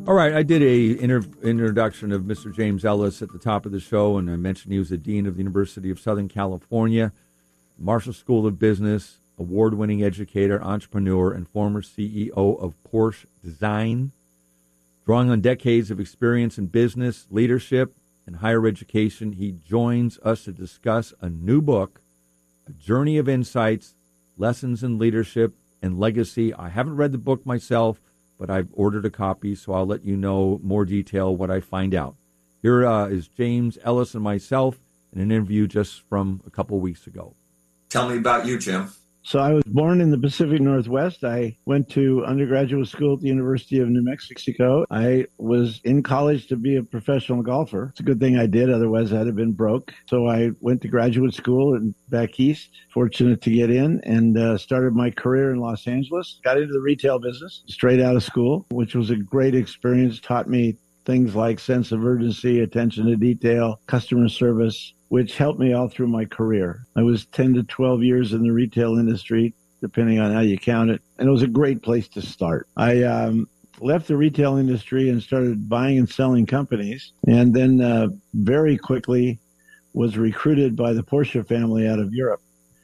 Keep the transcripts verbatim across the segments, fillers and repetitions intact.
All right, I did a inter- introduction of Mister James Ellis at the top of the show, and I mentioned he was the Dean of the University of Southern California, Marshall School of Business, award-winning educator, entrepreneur, and former C E O of Porsche Design. Drawing on decades of experience in business, leadership, and higher education, he joins us to discuss a new book, A Journey of Insights, Lessons in Leadership and Legacy. I haven't read the book myself, but I've ordered a copy, so I'll let you know more detail what I find out. Here uh, is James Ellis and myself in an interview just from a couple weeks ago. Tell me about you, Jim. So I was born in the Pacific Northwest. I went to undergraduate school at the University of New Mexico. I was in college to be a professional golfer. It's a good thing I did, otherwise I'd have been broke. So I went to graduate school and back east, fortunate to get in, and uh, started my career in Los Angeles. Got into the retail business straight out of school, which was a great experience. Taught me things like sense of urgency, attention to detail, customer service, which helped me all through my career. I was ten to twelve years in the retail industry, depending on how you count it. And it was a great place to start. I um, left the retail industry and started buying and selling companies. And then uh, very quickly was recruited by the Porsche family out of Europe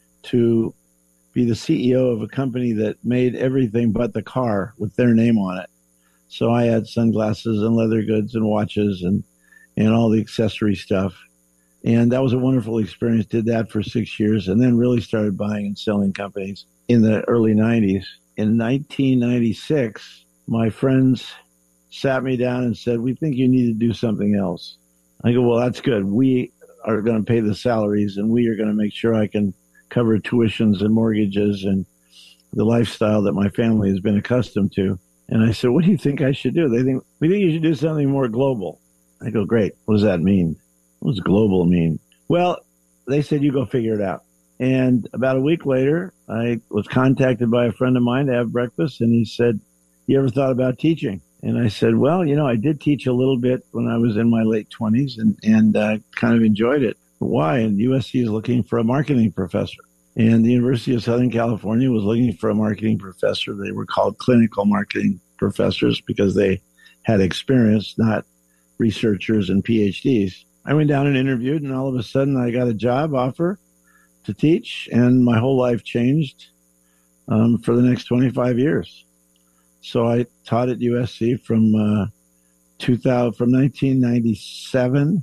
to be the C E O of a company that made everything but the car with their name on it. So I had sunglasses and leather goods and watches and, and all the accessory stuff. And that was a wonderful experience. Did that for six years and then really started buying and selling companies in the early nineties. In nineteen ninety-six, my friends sat me down and said, we think you need to do something else. I go, well, that's good. We are going to pay the salaries and we are going to make sure I can cover tuitions and mortgages and the lifestyle that my family has been accustomed to. And I said, what do you think I should do? They think, we think you should do something more global. I go, great. What does that mean? What does global mean? Well, they said, you go figure it out. And about a week later, I was contacted by a friend of mine to have breakfast. And he said, you ever thought about teaching? And I said, well, you know, I did teach a little bit when I was in my late twenties and, and uh, kind of enjoyed it. But why? And U S C is looking for a marketing professor. And the University of Southern California was looking for a marketing professor. They were called clinical marketing professors because they had experience, not researchers and P H Ds. I went down and interviewed, and all of a sudden I got a job offer to teach, and my whole life changed um, for the next twenty-five years. So I taught at U S C from uh, two thousand, from nineteen ninety-seven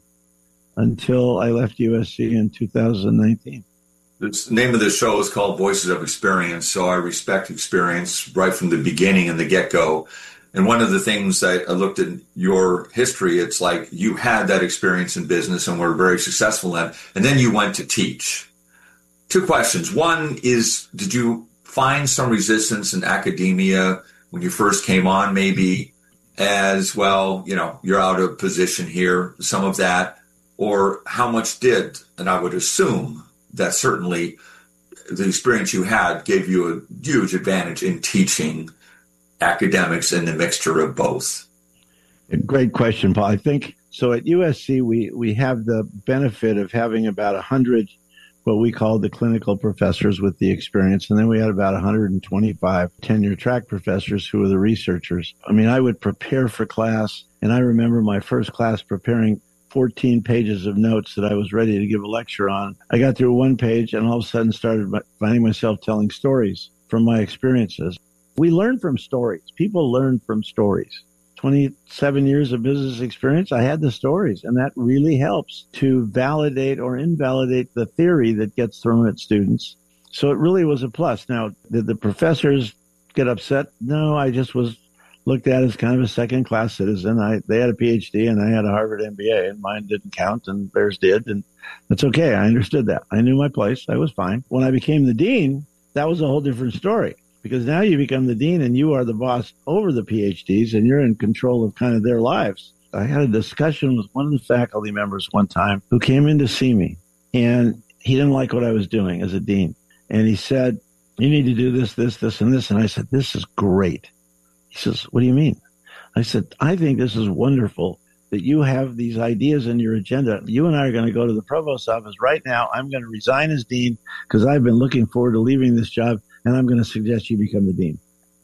until I left U S C in two thousand nineteen. The name of the show is called Voices of Experience, so I respect experience right from the beginning and the get-go. And one of the things I, I looked at your history, it's like you had that experience in business and were very successful in it, and then you went to teach. Two questions. One is, did you find some resistance in academia when you first came on, maybe as, well, you know, you're out of position here, some of that, or how much did, and I would assume that certainly the experience you had gave you a huge advantage in teaching academics and the mixture of both? Great question, Paul. I think so. At U S C, we, we have the benefit of having about one hundred what we call the clinical professors with the experience, and then we had about one hundred twenty-five tenure track professors who are the researchers. I mean, I would prepare for class, and I remember my first class preparing fourteen pages of notes that I was ready to give a lecture on. I got through one page and all of a sudden started finding myself telling stories from my experiences. We learn from stories. People learn from stories. twenty-seven years of business experience, I had the stories, and that really helps to validate or invalidate the theory that gets thrown at students. So it really was a plus. Now, did the professors get upset? No, I just was looked at as kind of a second-class citizen. I They had a P H D, and I had a Harvard M B A, and mine didn't count, and theirs did, and that's okay. I understood that. I knew my place. I was fine. When I became the dean, that was a whole different story. Because now you become the dean and you are the boss over the P H Ds and you're in control of kind of their lives. I had a discussion with one of the faculty members one time who came in to see me, and he didn't like what I was doing as a dean. And he said, you need to do this, this, this, and this. And I said, this is great. He says, what do you mean? I said, I think this is wonderful that you have these ideas in your agenda. You and I are going to go to the provost's office right now. I'm going to resign as dean because I've been looking forward to leaving this job, and I'm going to suggest you become the dean.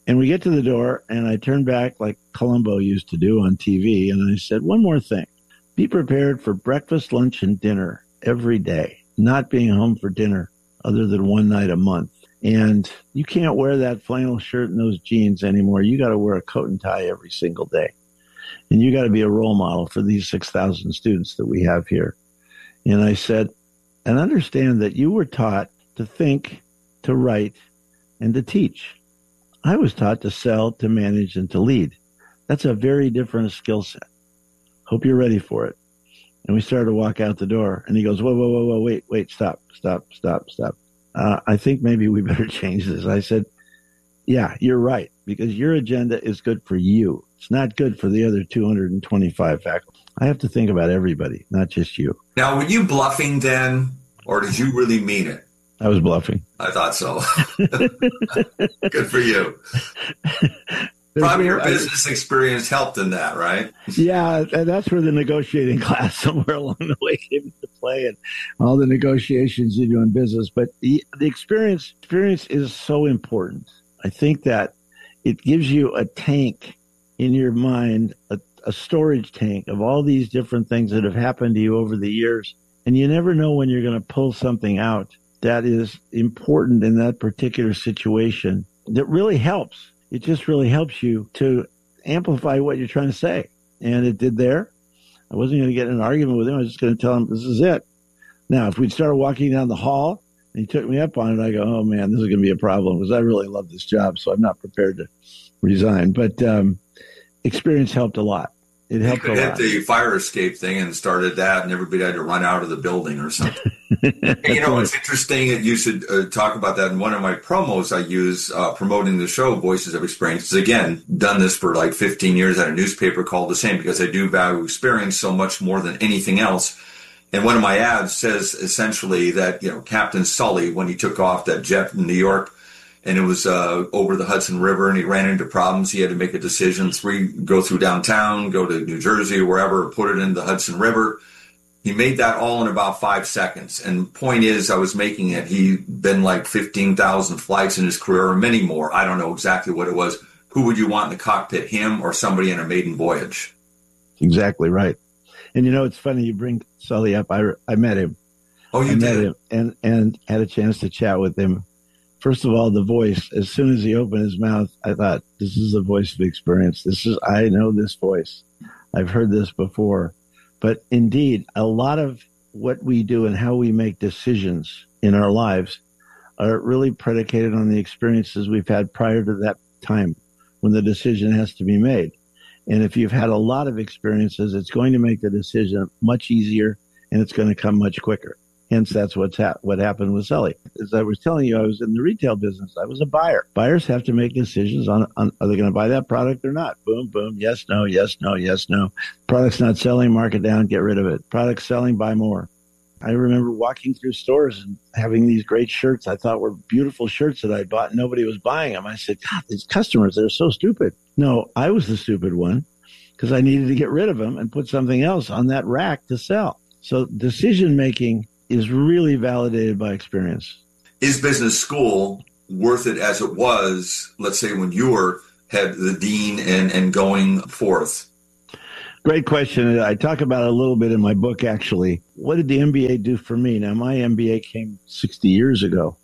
And we get to the door, and I turn back like Columbo used to do on T V, and I said, one more thing. Be prepared for breakfast, lunch, and dinner every day, not being home for dinner other than one night a month. And you can't wear that flannel shirt and those jeans anymore. You got to wear a coat and tie every single day. And you got to be a role model for these six thousand students that we have here. And I said, and understand that you were taught to think, to write, and to teach. I was taught to sell, to manage, and to lead. That's a very different skill set. Hope you're ready for it. And we started to walk out the door, and he goes, whoa, whoa, whoa, whoa, wait, wait, stop, stop, stop, stop. Uh, I think maybe we better change this. I said, yeah, you're right, because your agenda is good for you. It's not good for the other two hundred twenty-five faculty. I have to think about everybody, not just you. Now, were you bluffing then, or did you really mean it? I was bluffing. I thought so. Good for you. Probably your business experience helped in that, right? Yeah, and that's where the negotiating class somewhere along the way came into play, and all the negotiations you do in business. But the, the experience experience is so important. I think that it gives you a tank in your mind, a, a storage tank of all these different things that have happened to you over the years, and you never know when you're going to pull something out that is important in that particular situation that really helps. It just really helps you to amplify what you're trying to say. And it did there. I wasn't going to get in an argument with him. I was just going to tell him, this is it. Now, if we'd started walking down the hall and he took me up on it, I go, oh, man, this is going to be a problem because I really love this job, so I'm not prepared to resign. But um, experience helped a lot. It helped you could a hit lot. the fire escape thing and started that, and everybody had to run out of the building or something. And, you know, it's interesting that you should uh, talk about that. In one of my promos I use uh, promoting the show, Voices of Experience. Again, done this for like fifteen years at a newspaper called The Same because I do value experience so much more than anything else. And one of my ads says essentially that, you know, Captain Sully, when he took off that jet in New York, and it was uh, over the Hudson River, and he ran into problems. He had to make a decision, three, go through downtown, go to New Jersey or wherever, put it in the Hudson River. He made that all in about five seconds. And point is, I was making it. He'd been like fifteen thousand flights in his career, or many more. I don't know exactly what it was. Who would you want in the cockpit, him or somebody in a maiden voyage? Exactly right. And, you know, it's funny you bring Sully up. I, I met him. Oh, you I did? met him and, and had a chance to chat with him. First of all, the voice, as soon as he opened his mouth, I thought, this is the voice of experience. This is, I know this voice. I've heard this before. But indeed, a lot of what we do and how we make decisions in our lives are really predicated on the experiences we've had prior to that time when the decision has to be made. And if you've had a lot of experiences, it's going to make the decision much easier and it's going to come much quicker. Hence, that's what's ha- what happened with Sully. As I was telling you, I was in the retail business. I was a buyer. Buyers have to make decisions on, on are they going to buy that product or not? Boom, boom, yes, no, yes, no, yes, no. Product's not selling, mark it down, get rid of it. Product's selling, buy more. I remember walking through stores and having these great shirts I thought were beautiful shirts that I bought. And nobody was buying them. I said, God, these customers, they're so stupid. No, I was the stupid one because I needed to get rid of them and put something else on that rack to sell. So decision-making is really validated by experience. Is business school worth it as it was, let's say, when you were head the dean and, and going forth? Great question. I talk about it a little bit in my book, actually. What did the M B A do for me? Now, my M B A came sixty years ago,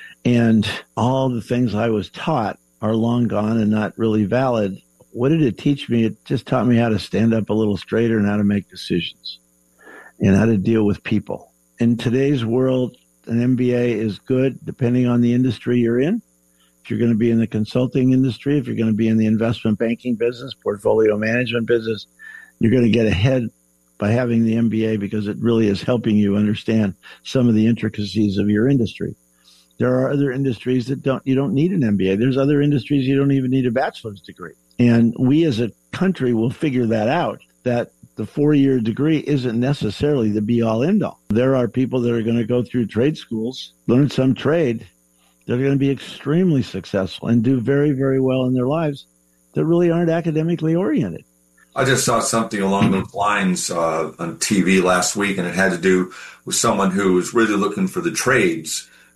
and all the things I was taught are long gone and not really valid. What did it teach me? It just taught me how to stand up a little straighter and how to make decisions and how to deal with people. In today's world, an M B A is good depending on the industry you're in. If you're going to be in the consulting industry, if you're going to be in the investment banking business, portfolio management business, you're going to get ahead by having the M B A because it really is helping you understand some of the intricacies of your industry. There are other industries that don't, you don't need an M B A. There's other industries you don't even need a bachelor's degree. And we as a country will figure that out, that the four-year degree isn't necessarily the be-all, end-all. There are people that are going to go through trade schools, learn some trade. They're going to be extremely successful and do very, very well in their lives that really aren't academically oriented. I just saw something along those lines uh, on T V last week, and it had to do with someone who was really looking for the trades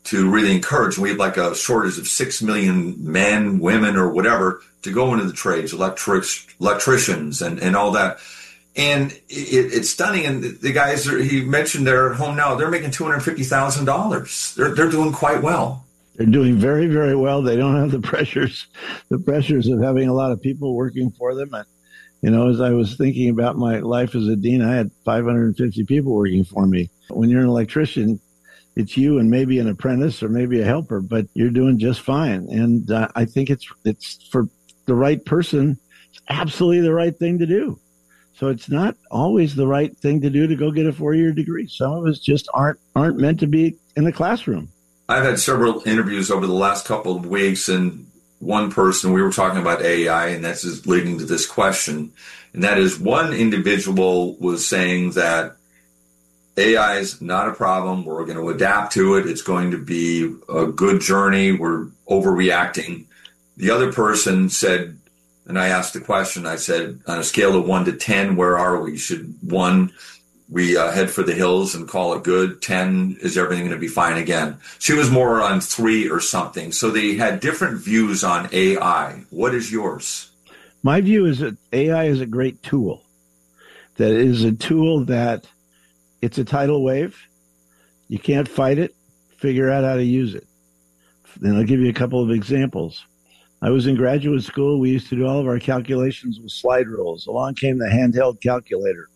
to really encourage. We have like a shortage of six million men, women, or whatever to go into the trades, electric, electricians and, and all that. And it, it's stunning. And the guys, are, he mentioned they're at home now, they're making two hundred fifty thousand dollars. They're, they're doing quite well. They're doing very, very well. They don't have the pressures, the pressures of having a lot of people working for them. And, you know, as I was thinking about my life as a dean, I had five hundred fifty people working for me. When you're an electrician, it's you and maybe an apprentice or maybe a helper, but you're doing just fine. And uh, I think it's it's for the right person, it's absolutely the right thing to do. So it's not always the right thing to do to go get a four-year degree. Some of us just aren't aren't meant to be in the classroom. I've had several interviews over the last couple of weeks, and one person, we were talking about A I, and that's just leading to this question. And that is, one individual was saying that A I is not a problem. We're going to adapt to it. It's going to be a good journey. We're overreacting. The other person said, and I asked the question, I said, on a scale of one to ten, where are we? Should one, we uh, head for the hills and call it good? ten, is everything going to be fine again? She was more on three or something. So they had different views on A I. What is yours? My view is that A I is a great tool. That it is a tool that it's a tidal wave. You can't fight it. Figure out how to use it. And I'll give you a couple of examples. I was in graduate school. We used to do all of our calculations with slide rules. Along came the handheld calculator.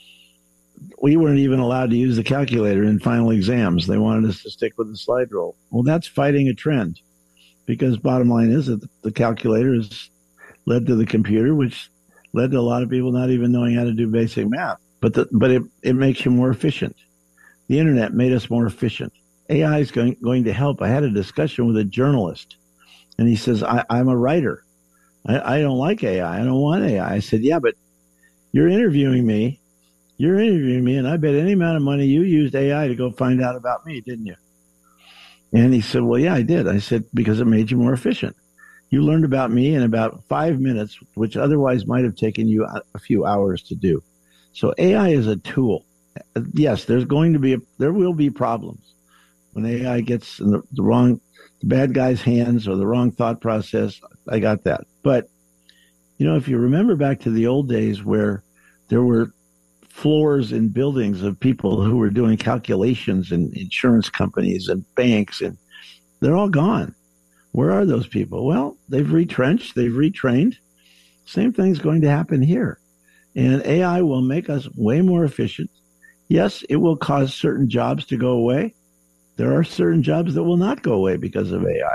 We weren't even allowed to use the calculator in final exams. They wanted us to stick with the slide rule. Well, that's fighting a trend, because bottom line is that the calculator has led to the computer, which led to a lot of people not even knowing how to do basic math. But the, but it, it makes you more efficient. The internet made us more efficient. A I is going, going to help. I had a discussion with a journalist, and he says, I, I'm a writer. I, I don't like A I. I don't want A I. I said, yeah, but you're interviewing me. You're interviewing me, and I bet any amount of money you used A I to go find out about me, didn't you? And he said, well, yeah, I did. I said, because it made you more efficient. You learned about me in about five minutes, which otherwise might have taken you a few hours to do. So A I is a tool. Yes, there's going to be, a, there will be problems when A I gets in the, the wrong, the bad guy's hands or the wrong thought process. I got that. But, you know, if you remember back to the old days where there were floors in buildings of people who were doing calculations in insurance companies and banks, and they're all gone. Where are those people? Well, they've retrenched, they've retrained. Same thing's going to happen here. And A I will make us way more efficient. Yes, it will cause certain jobs to go away. There are certain jobs that will not go away because of A I.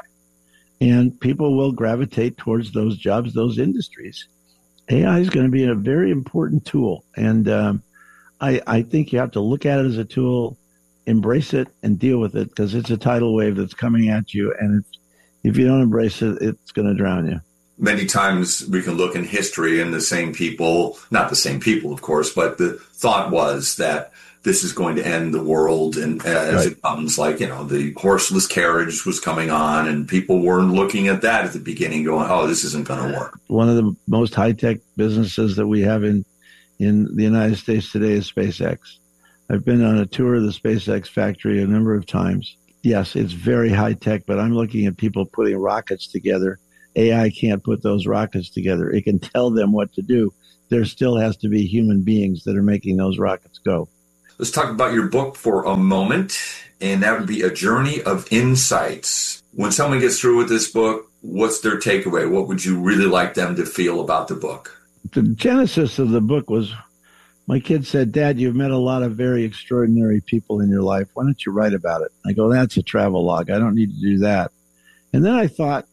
And people will gravitate towards those jobs, those industries. A I is going to be a very important tool. And um, I, I think you have to look at it as a tool, embrace it, and deal with it, because it's a tidal wave that's coming at you. And if, if you don't embrace it, it's going to drown you. Many times we can look in history and the same people, not the same people, of course, but the thought was that this is going to end the world. And as right. it comes, like, you know, the horseless carriage was coming on, and people weren't looking at that at the beginning going, oh, this isn't going to work. One of the most high-tech businesses that we have in, in the United States today is SpaceX. I've been on a tour of the SpaceX factory a number of times. Yes, it's very high-tech, but I'm looking at people putting rockets together. A I can't put those rockets together. It can tell them what to do. There still has to be human beings that are making those rockets go. Let's talk about your book for a moment, and that would be A Journey of Insights. When someone gets through with this book, what's their takeaway? What would you really like them to feel about the book? The genesis of the book was, my kid said, Dad, you've met a lot of very extraordinary people in your life. Why don't you write about it? I go, that's a travel log. I don't need to do that. And then I thought,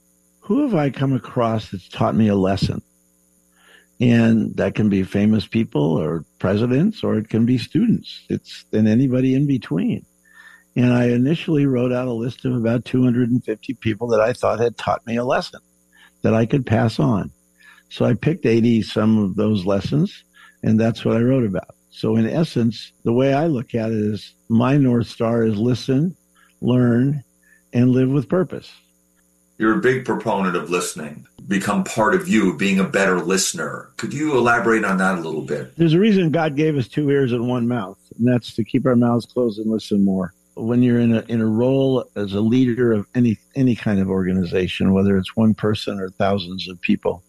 who have I come across that's taught me a lesson? And that can be famous people or presidents, or it can be students. It's and anybody in between. And I initially wrote out a list of about two hundred fifty people that I thought had taught me a lesson that I could pass on. So I picked eighty some of those lessons, and that's what I wrote about. So in essence, the way I look at it is my North Star is listen, learn, and live with purpose. You're a big proponent of listening, become part of you, being a better listener. Could you elaborate on that a little bit? There's a reason God gave us two ears and one mouth, and that's to keep our mouths closed and listen more. when you're in a in a role as a leader of any any kind of organization, whether it's one person or thousands of people,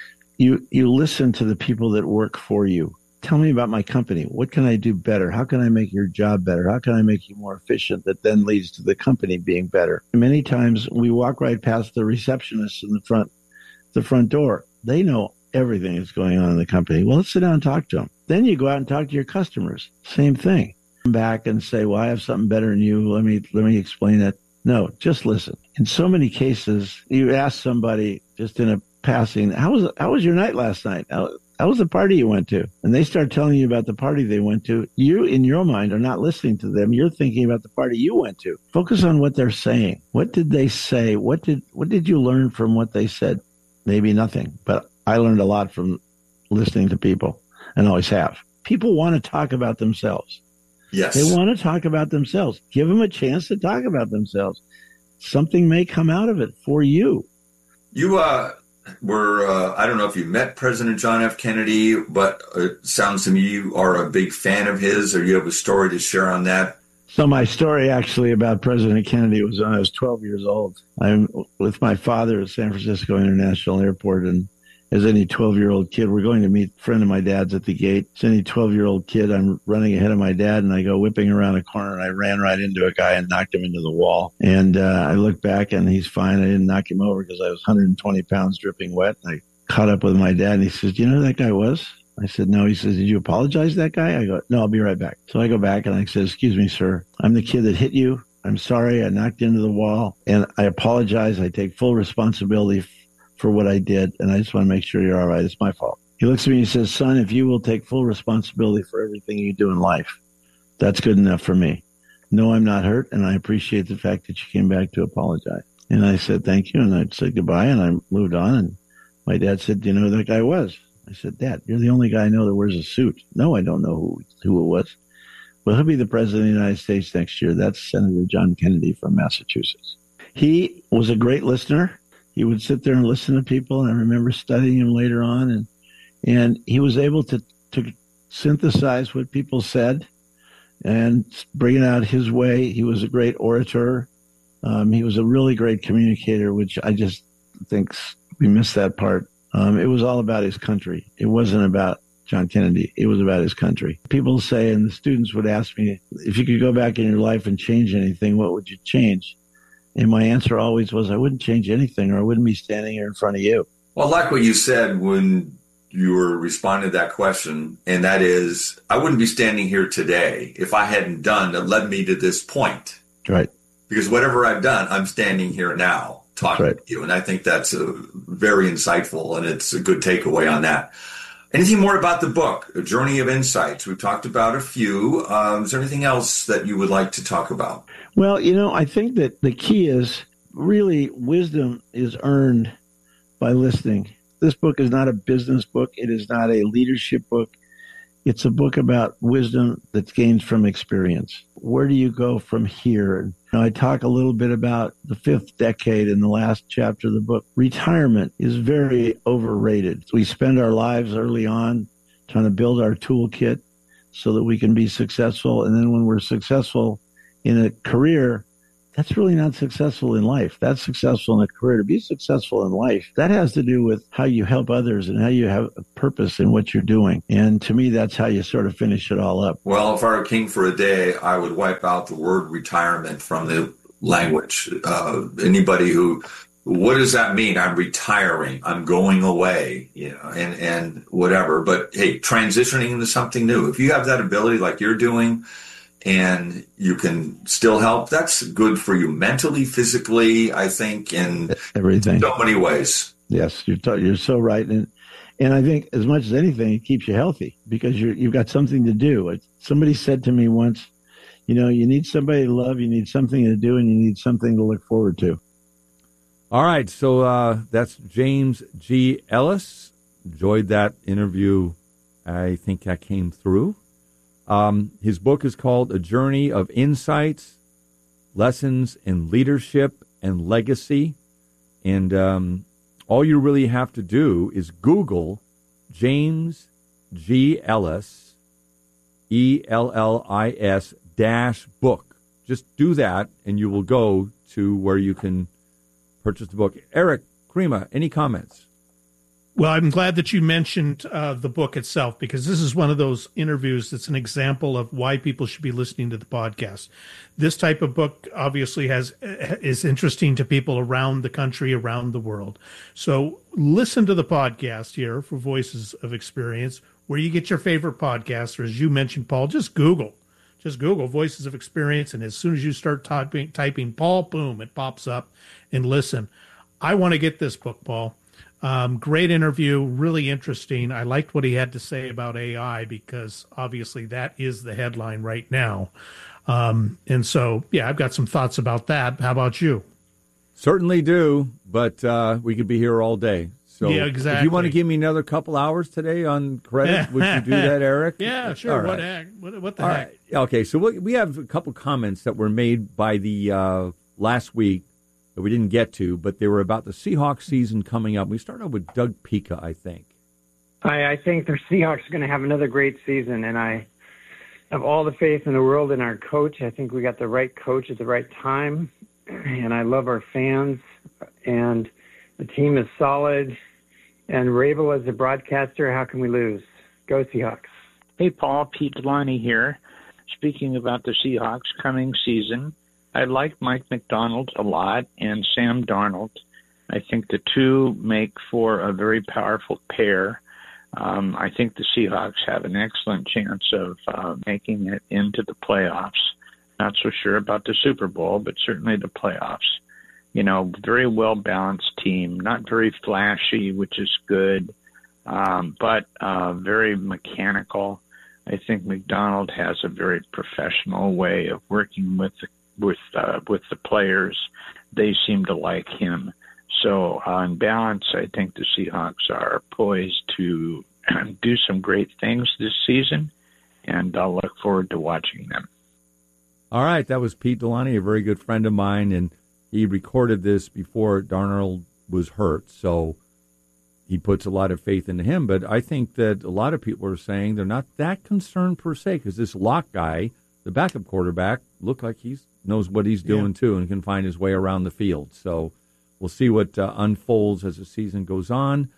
you you listen to the people that work for you. Tell me about my company. What can I do better? How can I make your job better? How can I make you more efficient? That then leads to the company being better. Many times we walk right past the receptionist in the front the front door. They know everything that's going on in the company. Well, let's sit down and talk to them. Then you go out and talk to your customers. Same thing. Come back and say, well, I have something better than you. Let me let me explain it. No, just listen. In so many cases, you ask somebody just in a passing, how was how was your night last night? How, how was the party you went to? And they start telling you about the party they went to. You, in your mind, are not listening to them. You're thinking about the party you went to. Focus on what they're saying. What did they say? What did what did you learn from what they said? Maybe nothing, but I learned a lot from listening to people, and always have. People want to talk about themselves. Yes. They want to talk about themselves. Give them a chance to talk about themselves. Something may come out of it for you. You uh, were, uh, I don't know if you met President John F. Kennedy, but it sounds to me you are a big fan of his, or you have a story to share on that. So my story actually about President Kennedy was when I was twelve years old. I'm with my father at San Francisco International Airport, and as any twelve-year-old kid, we're going to meet a friend of my dad's at the gate. As any twelve-year-old kid, I'm running ahead of my dad, and I go whipping around a corner, and I ran right into a guy and knocked him into the wall. And uh, I look back, and he's fine. I didn't knock him over because I was one hundred twenty pounds dripping wet. And I caught up with my dad, and he says, do you know who that guy was? I said, no. He says, did you apologize to that guy? I go, no, I'll be right back. So I go back, and I said, excuse me, sir. I'm the kid that hit you. I'm sorry. I knocked you into the wall, and I apologize. I take full responsibility f- for what I did, and I just want to make sure you're all right. It's my fault. He looks at me and he says, son, if you will take full responsibility for everything you do in life, that's good enough for me. No, I'm not hurt, and I appreciate the fact that you came back to apologize. And I said, thank you, and I said goodbye, and I moved on. And my dad said, do you know who that guy was? I said, Dad, you're the only guy I know that wears a suit. No, I don't know who, who it was. Well, he'll be the president of the United States next year. That's Senator John Kennedy from Massachusetts. He was a great listener. He would sit there and listen to people, and I remember studying him later on, and and he was able to, to synthesize what people said and bring it out his way. He was a great orator. Um, he was a really great communicator, which I just think we missed that part. Um, it was all about his country. It wasn't about John Kennedy. It was about his country. People say, and the students would ask me, if you could go back in your life and change anything, what would you change? And my answer always was, I wouldn't change anything, or I wouldn't be standing here in front of you. Well, I like what you said when you were responding to that question, and that is, I wouldn't be standing here today if I hadn't done that led me to this point. Right. Because whatever I've done, I'm standing here now talking right. to you. And I think that's a very insightful, and it's a good takeaway on that. Anything more about the book, A Journey of Insights? We've talked about a few. Um, is there anything else that you would like to talk about? Well, you know, I think that the key is really wisdom is earned by listening. This book is not a business book. It is not a leadership book. It's a book about wisdom that's gained from experience. Where do you go from here? And you know, I talk a little bit about the fifth decade in the last chapter of the book. Retirement is very overrated. We spend our lives early on trying to build our toolkit so that we can be successful. And then when we're successful in a career, that's really not successful in life. That's successful in a career. To be successful in life, that has to do with how you help others and how you have a purpose in what you're doing. And to me, that's how you sort of finish it all up. Well, if I were king for a day, I would wipe out the word retirement from the language. Uh, anybody who, what does that mean? I'm retiring. I'm going away, you know, and, and whatever. But hey, transitioning into something new. If you have that ability like you're doing, and you can still help, that's good for you mentally, physically, I think, in everything. So many ways. Yes, you're t- you're so right. And and I think as much as anything, it keeps you healthy because you're, you've got something to do. Somebody said to me once, you know, you need somebody to love, you need something to do, and you need something to look forward to. All right, so uh, that's James G. Ellis. Enjoyed that interview. I think that came through. Um, his book is called A Journey of Insights, Lessons in Leadership and Legacy. And um, all you really have to do is Google James G. Ellis, E L L I S dash book. just do that, and you will go to where you can purchase the book. Eric Crema, any comments? Well, I'm glad that you mentioned uh, the book itself, because this is one of those interviews that's an example of why people should be listening to the podcast. This type of book obviously has is interesting to people around the country, around the world. So listen to the podcast here for Voices of Experience, where you get your favorite podcasts, or as you mentioned, Paul, just Google. Just Google Voices of Experience, and as soon as you start typing, typing Paul, boom, it pops up, and listen. I want to get this book, Paul. Um, great interview, really interesting. I liked what he had to say about A I, because obviously that is the headline right now. Um, and so, yeah, I've got some thoughts about that. How about you? Certainly do, but uh, we could be here all day. So yeah, exactly. If you want to give me another couple hours today on credit, would you do that, Eric? Yeah, sure. All right. What, heck? what, what the all heck? Right. Okay, so we, we have a couple comments that were made by the uh, last week that we didn't get to, but they were about the Seahawks season coming up. We started with Doug Pika, I think. I, I think the Seahawks are going to have another great season, and I have all the faith in the world in our coach. I think we got the right coach at the right time, and I love our fans, and the team is solid. And Rabel as a broadcaster, how can we lose? Go Seahawks. Hey, Paul, Pete Delaney here. Speaking about the Seahawks coming season, I like Mike McDonald a lot and Sam Darnold. I think the two make for a very powerful pair. Um, I think the Seahawks have an excellent chance of uh, making it into the playoffs. Not so sure about the Super Bowl, but certainly the playoffs. You know, very well-balanced team, not very flashy, which is good, um, but uh, very mechanical. I think McDonald has a very professional way of working with the, with uh, with the players. They seem to like him. So on balance, I think the Seahawks are poised to do some great things this season, and I'll look forward to watching them. All right, that was Pete Delaney, a very good friend of mine, and he recorded this before Darnold was hurt, so he puts a lot of faith into him. But I think that a lot of people are saying they're not that concerned per se, because this Locke guy, the backup quarterback, looked like he knows what he's doing, yeah. too, and can find his way around the field. So we'll see what uh, unfolds as the season goes on.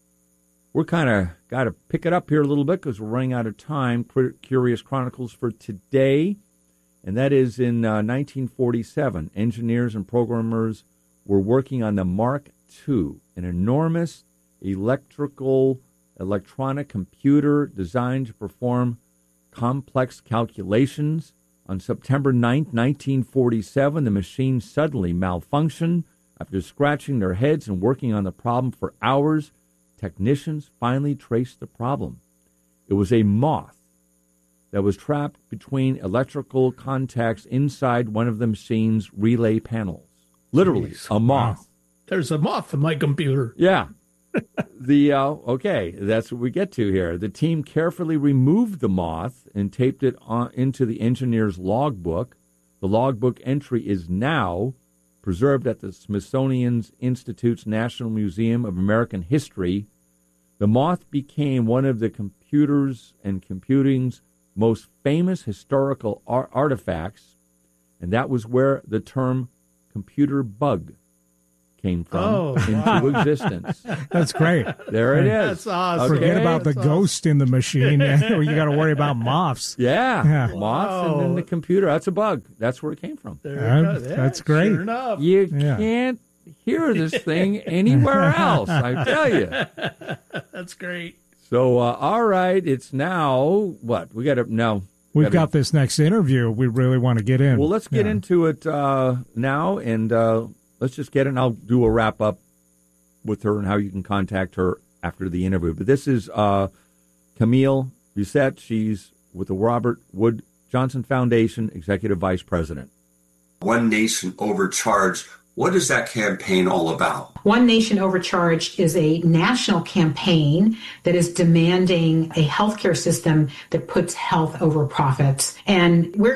We're kind of got to pick it up here a little bit because we're running out of time. Curious Chronicles for today. And that is in uh, nineteen forty-seven. Engineers and programmers were working on the Mark two, an enormous electrical, electronic computer designed to perform complex calculations. On September ninth, nineteen forty-seven, the machine suddenly malfunctioned. After scratching their heads and working on the problem for hours, technicians finally traced the problem. It was a moth that was trapped between electrical contacts inside one of the machine's relay panels. Literally, Jeez. a moth. Wow. There's a moth in my computer. Yeah. the uh, Okay, that's what we get to here. The team carefully removed the moth and taped it on, into the engineer's logbook. The logbook entry is now preserved at the Smithsonian Institute's National Museum of American History. The moth became one of the computers and computing's most famous historical ar- artifacts, and that was where the term computer bug came from oh, into wow. existence. That's great. There it is. That's awesome. Forget okay. about That's the awesome. ghost in the machine. You got to worry about moths. Yeah, yeah. moths Wow. and then the computer. That's a bug. That's where it came from. There Yeah, you go. Yeah, that's great. Sure enough. You Yeah. can't hear this thing anywhere else, I tell you. That's great. So, uh, all right, it's now, what? We got to, no. We've gotta, got this next interview we really want to get in. Well, let's get yeah. into it uh, now, and uh, let's just get it, and I'll do a wrap-up with her and how you can contact her after the interview. But this is uh, Camille Doucette. She's with the Robert Wood Johnson Foundation, Executive Vice President. One Nation Overcharged. What is that campaign all about? One Nation Overcharged is a national campaign that is demanding a healthcare system that puts health over profits. And we're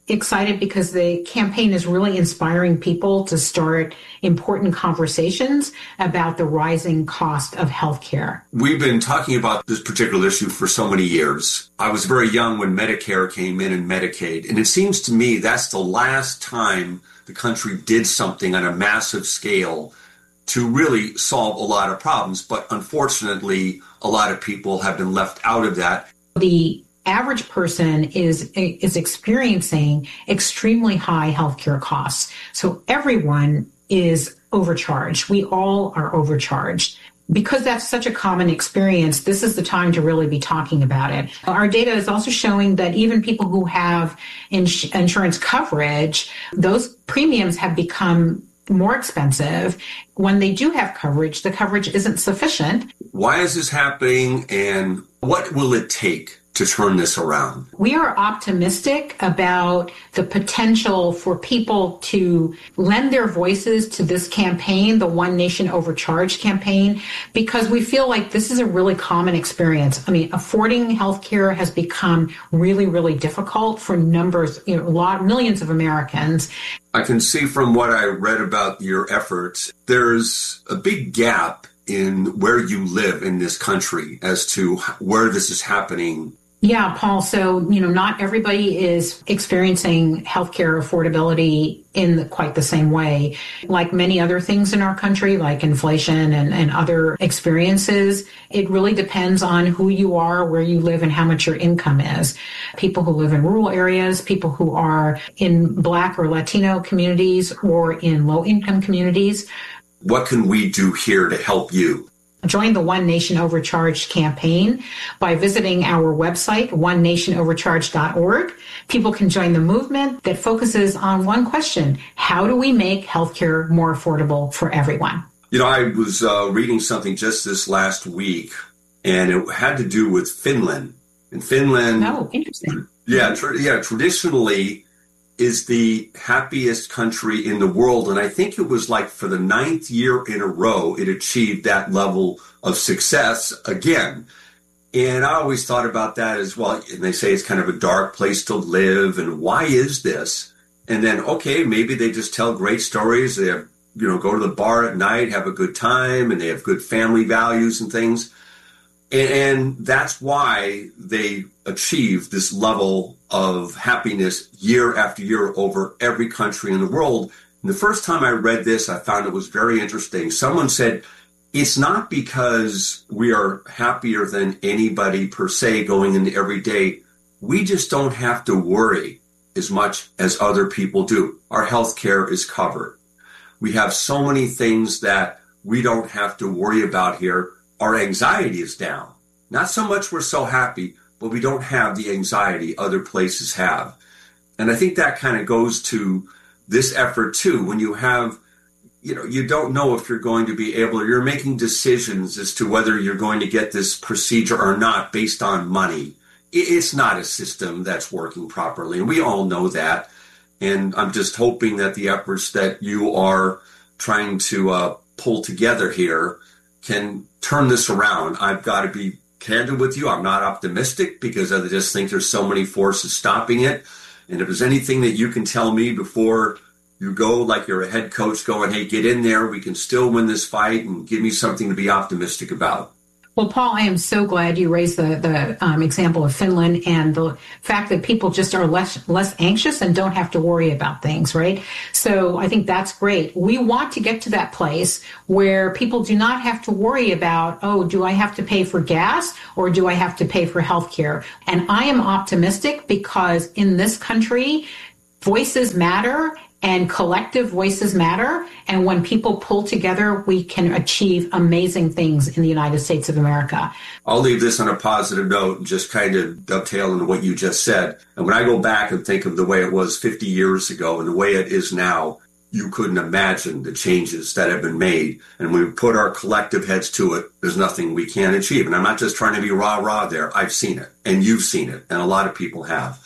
excited because the campaign is really inspiring people to start important conversations about the rising cost of healthcare. We've been talking about this particular issue for so many years. I was very young when Medicare came in and Medicaid, and it seems to me that's the last time the country did something on a massive scale to really solve a lot of problems. But unfortunately, a lot of people have been left out of that. The average person is is experiencing extremely high healthcare costs. So everyone is overcharged. We all are overcharged. Because that's such a common experience, this is the time to really be talking about it. Our data is also showing that even people who have ins- insurance coverage, those premiums have become more expensive. When they do have coverage, the coverage isn't sufficient. Why is this happening, and what will it take to turn this around? We are optimistic about the potential for people to lend their voices to this campaign, the One Nation Overcharged campaign, because we feel like this is a really common experience. I mean, affording healthcare has become really, really difficult for numbers, you know, a lot, millions of Americans. I can see from what I read about your efforts, there's a big gap in where you live in this country as to where this is happening. Yeah, Paul. So, you know, not everybody is experiencing healthcare affordability in the, quite the same way. Like many other things in our country, like inflation and, and other experiences, it really depends on who you are, where you live, and how much your income is. People who live in rural areas, people who are in Black or Latino communities or in low-income communities. What can we do here to help you? Join the One Nation Overcharged campaign by visiting our website, one nation overcharged dot org. People can join the movement that focuses on one question: how do we make healthcare more affordable for everyone? You know, I was uh, reading something just this last week, and it had to do with Finland. And Finland, oh, interesting. Yeah, tra- yeah, traditionally is the happiest country in the world. And I think it was like for the ninth year in a row, it achieved that level of success again. And I always thought about that as well. And they say it's kind of a dark place to live. And why is this? And then, okay, maybe they just tell great stories. They have, you know, go to the bar at night, have a good time, and they have good family values and things. And, and that's why they achieve this level of happiness year after year over every country in the world. And the first time I read this, I found it was very interesting. Someone said, it's not because we are happier than anybody per se going into every day. We just don't have to worry as much as other people do. Our health care is covered. We have so many things that we don't have to worry about here. Our anxiety is down. Not so much we're so happy, but we don't have the anxiety other places have. And I think that kind of goes to this effort too. When you have, you know, you don't know if you're going to be able, or you're making decisions as to whether you're going to get this procedure or not based on money. It's not a system that's working properly. And we all know that. And I'm just hoping that the efforts that you are trying to uh, pull together here can turn this around. I've got to be candid with you. I'm not optimistic because I just think there's so many forces stopping it. And if there's anything that you can tell me before you go, like you're a head coach going, hey, get in there, we can still win this fight, and give me something to be optimistic about. Well, Paul, I am so glad you raised the, the um, example of Finland and the fact that people just are less less anxious and don't have to worry about things, right? So I think that's great. We want to get to that place where people do not have to worry about, oh, do I have to pay for gas or do I have to pay for health care? And I am optimistic because in this country, voices matter. And collective voices matter. And when people pull together, we can achieve amazing things in the United States of America. I'll leave this on a positive note and just kind of dovetail into what you just said. And when I go back and think of the way it was fifty years ago and the way it is now, you couldn't imagine the changes that have been made. And when we put our collective heads to it, there's nothing we can't achieve. And I'm not just trying to be rah-rah there. I've seen it, and you've seen it, and a lot of people have.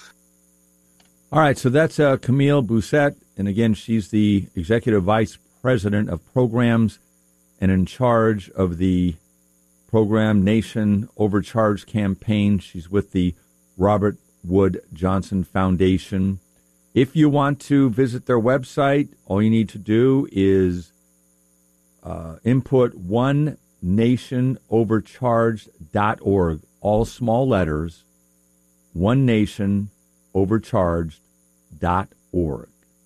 All right, so that's uh, Camille Bousset. And again, she's the Executive Vice President of Programs and in charge of the Program Nation Overcharged campaign. She's with the Robert Wood Johnson Foundation. If you want to visit their website, all you need to do is uh, input one nation overcharged dot org, all small letters, one nation overcharged dot org.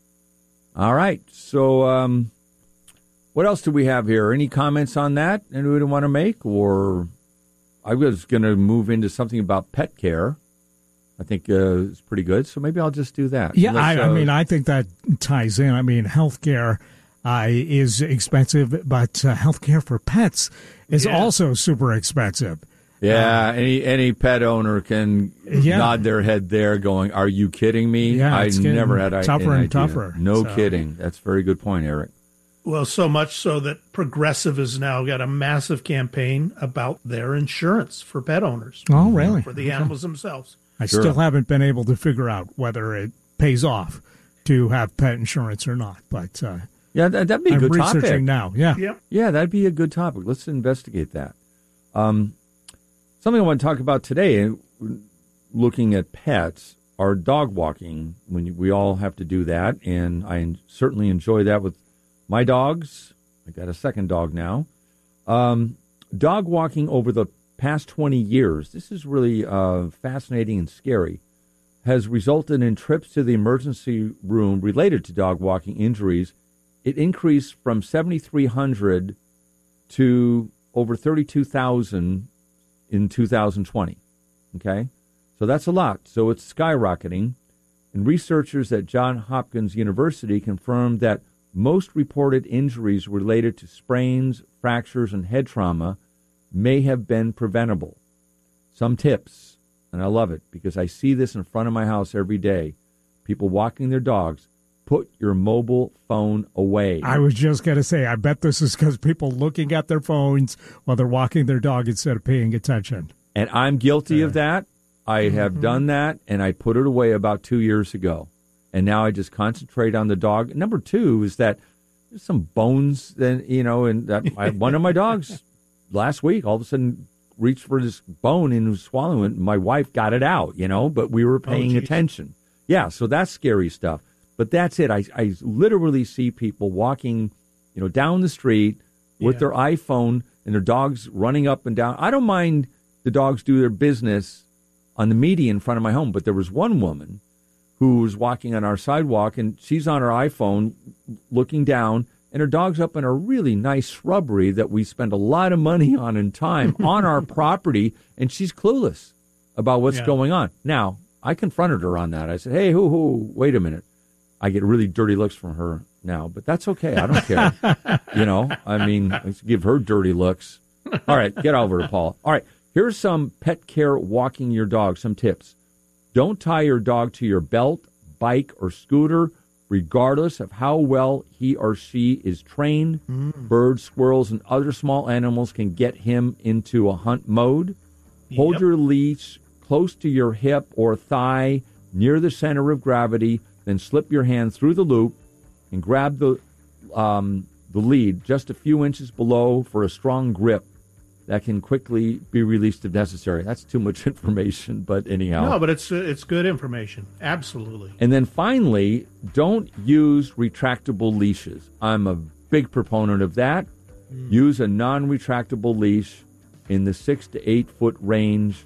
All right, so um, what else do we have here? Any comments on that anyone want to make? Or I was going to move into something about pet care. I think uh, it's pretty good, so maybe I'll just do that. Yeah, Unless, I, uh, I mean, I think that ties in. I mean, healthcare uh, is expensive, but uh, healthcare for pets is Yeah. also super expensive. Yeah, any any pet owner can Yeah. nod their head there going, are you kidding me? Yeah, I it's getting never had tougher an and idea. tougher, No so. kidding. That's a very good point, Eric. Well, so much so that Progressive has now got a massive campaign about their insurance for pet owners. Oh, really? For the animals themselves. I Sure. still haven't been able to figure out whether it pays off to have pet insurance or not, but uh, Yeah, that, that'd be a I'm good researching topic. now. Yeah. Yep. Yeah, that'd be a good topic. Let's investigate that. Um, something I want to talk about today, looking at pets, are dog walking. When you, we all have to do that, and I certainly enjoy that with my dogs. I got a second dog now. Um, dog walking over the past twenty years, this is really uh, fascinating and scary, has resulted in trips to the emergency room related to dog walking injuries. It increased from seventy-three hundred to over thirty-two thousand in two thousand twenty. Okay? So that's a lot. So it's skyrocketing. And researchers at Johns Hopkins University confirmed that most reported injuries related to sprains, fractures, and head trauma may have been preventable. Some tips, and I love it because I see this in front of my house every day. People walking their dogs. Put your mobile phone away. I was just going to say, I bet this is because people looking at their phones while they're walking their dog instead of paying attention. And I'm guilty of that. I have Mm-hmm. done that, and I put it away about two years ago. And now I just concentrate on the dog. Number two is that there's some bones, that, you know, and that I, one of my dogs last week all of a sudden reached for this bone and was swallowing it. My wife got it out, you know, but we were paying geez. attention. Yeah, so that's scary stuff. But that's it. I, I literally see people walking, you know, down the street with Yeah. their iPhone and their dogs running up and down. I don't mind the dogs do their business on the median in front of my home, but there was one woman who was walking on our sidewalk, and she's on her iPhone looking down, and her dog's up in a really nice shrubbery that we spend a lot of money on and time on our property, and she's clueless about what's Yeah. going on. Now, I confronted her on that. I said, hey, hoo, hoo, wait a minute. I get really dirty looks from her now, but that's okay. I don't care. You know, I mean, I give her dirty looks. All right, get over to Paul. All right, here's some pet care walking your dog, some tips. Don't tie your dog to your belt, bike, or scooter, regardless of how well he or she is trained. Mm. Birds, squirrels, and other small animals can get him into a hunt mode. Hold Yep. your leash close to your hip or thigh near the center of gravity. Then slip your hand through the loop and grab the um, the lead just a few inches below for a strong grip that can quickly be released if necessary. That's too much information, but anyhow. No, but it's uh, it's good information. Absolutely. And then finally, don't use retractable leashes. I'm a big proponent of that. Mm. Use a non-retractable leash in the six to eight foot range.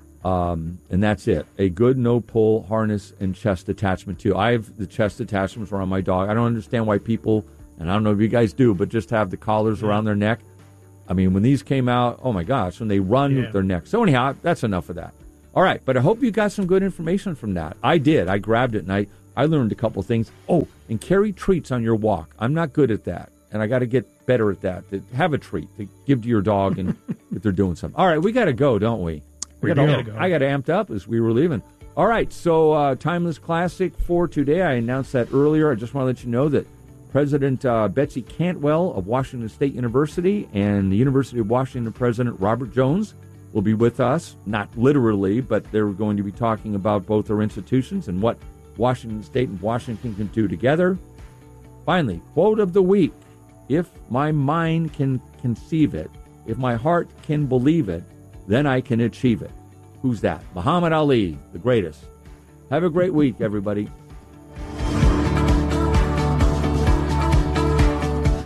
Um, and that's it. A good no-pull harness and chest attachment, too. I have the chest attachments around my dog. I don't understand why people, and I don't know if you guys do, but just have the collars yeah. around their neck. I mean, when these came out, oh, my gosh, when they run yeah. with their neck. So anyhow, that's enough of that. All right, but I hope you got some good information from that. I did. I grabbed it, and I, I learned a couple things. Oh, and carry treats on your walk. I'm not good at that, and I got to get better at that. To have a treat to give to your dog and if they're doing something. All right, we got to go, don't we? We gotta go. I got amped up as we were leaving. All right, so uh, Timeless Classic for today. I announced that earlier. I just want to let you know that President uh, Betsy Cantwell of Washington State University and the University of Washington President Robert Jones will be with us. Not literally, but they're going to be talking about both their institutions and what Washington State and Washington can do together. Finally, quote of the week. If my mind can conceive it, if my heart can believe it, then I can achieve it. Who's that? Muhammad Ali, the greatest. Have a great week, everybody.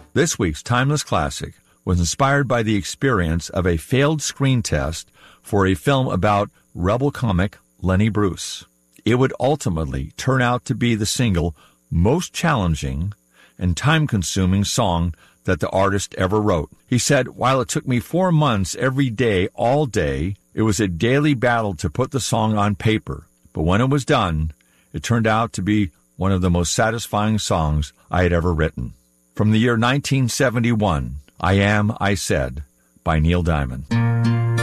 This week's Timeless Classic was inspired by the experience of a failed screen test for a film about rebel comic Lenny Bruce. It would ultimately turn out to be the single most challenging and time-consuming song that the artist ever wrote. He said, "While it took me four months every day, all day, it was a daily battle to put the song on paper. But when it was done, it turned out to be one of the most satisfying songs I had ever written." From the year nineteen seventy-one, I Am, I Said, by Neil Diamond.